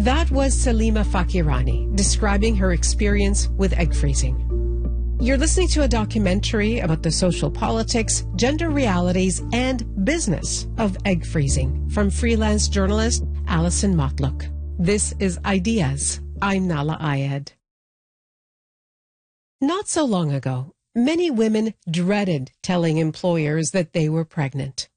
That was Salima Fakirani describing her experience with egg freezing. You're listening to a documentary about the social politics, gender realities, and business of egg freezing from freelance journalist Alison Motlook. This is Ideas. I'm Nala Ayed. Not so long ago, many women dreaded telling employers that they were pregnant.